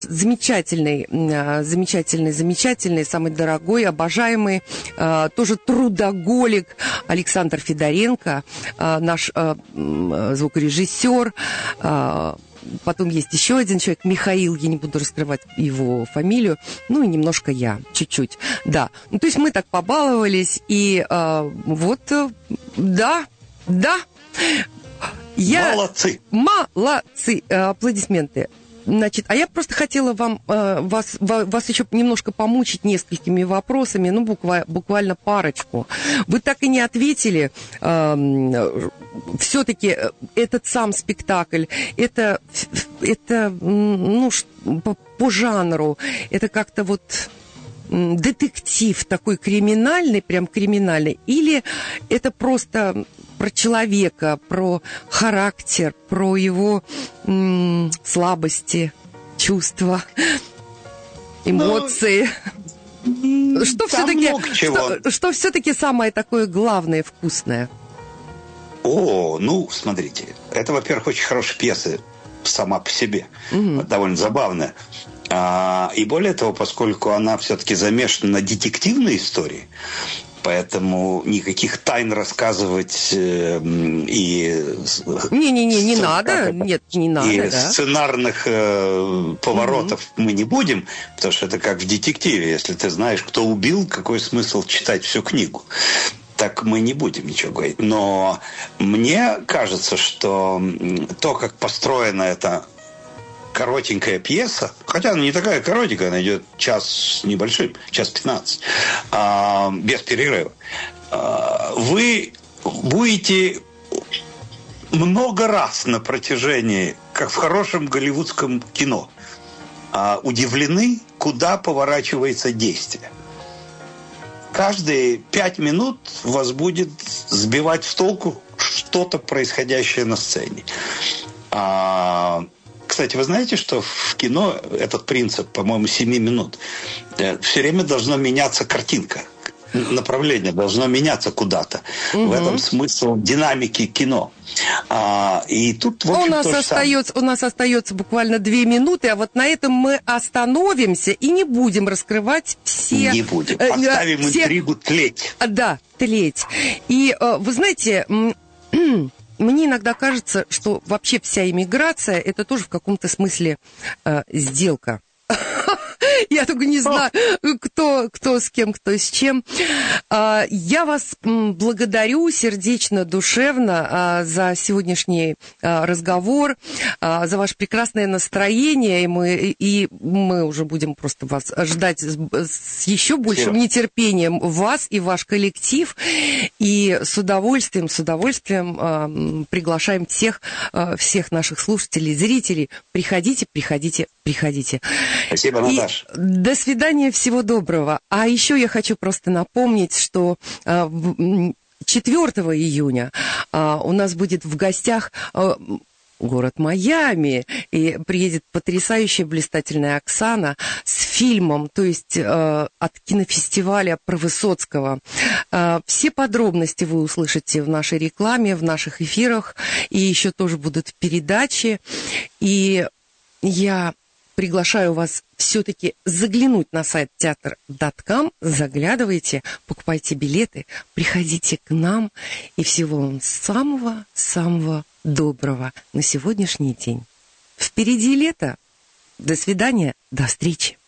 замечательный, самый дорогой, обожаемый, тоже трудоголик Александр Федоренко, наш звукорежиссер. Потом есть еще один человек, Михаил, я не буду раскрывать его фамилию, ну и немножко я, чуть-чуть, да. Ну, то есть мы так побаловались, и да. Молодцы, аплодисменты. Значит, а я просто хотела вас еще немножко помучить несколькими вопросами, ну, буквально парочку. Вы так и не ответили, все-таки этот сам спектакль, это ну, по жанру, это как-то вот детектив такой криминальный, прям криминальный, или это просто про человека, про характер, про его слабости, чувства, эмоции. Что все-таки самое такое главное, вкусное? Смотрите, это, во-первых, очень хорошая пьеса сама по себе, довольно забавная. И более того, поскольку она все-таки замешана на детективной истории, поэтому никаких тайн рассказывать Не надо. Нет, не надо. И сценарных поворотов мы не будем, потому что это как в детективе. Если ты знаешь, кто убил, какой смысл читать всю книгу? Так мы не будем ничего говорить. Но мне кажется, что то, как построена эта коротенькая пьеса, хотя она не такая коротенькая, она идет час небольшим, час 15, без перерыва. Вы будете много раз на протяжении, как в хорошем голливудском кино, удивлены, куда поворачивается действие. Каждые 5 минут вас будет сбивать с толку что-то происходящее на сцене. Кстати, вы знаете, что в кино этот принцип, по-моему, 7 минут, все время должна меняться картинка. Направление должно меняться куда-то. В этом смысл динамики кино. И тут, в общем, у нас остается буквально 2 минуты, а вот на этом мы остановимся и не будем раскрывать все... Не будем. Оставим интригу тлеть. Да, тлеть. И вы знаете... Мне иногда кажется, что вообще вся иммиграция – это тоже в каком-то смысле сделка. Я только не знаю, кто с кем, кто с чем. Я вас благодарю сердечно, душевно за сегодняшний разговор, за ваше прекрасное настроение. И мы уже будем просто вас ждать с еще большим нетерпением вас и ваш коллектив. И с удовольствием приглашаем всех наших слушателей, зрителей. Приходите. Спасибо, Наташа. До свидания, всего доброго. А еще я хочу просто напомнить, что 4 июня у нас будет в гостях город Майами, и приедет потрясающая, блистательная Оксана с фильмом, то есть от кинофестиваля про Высоцкого. Все подробности вы услышите в нашей рекламе, в наших эфирах, и еще тоже будут передачи. И я приглашаю вас все-таки заглянуть на сайт театр.com, заглядывайте, покупайте билеты, приходите к нам, и всего вам самого-самого доброго на сегодняшний день. Впереди лето. До свидания, до встречи.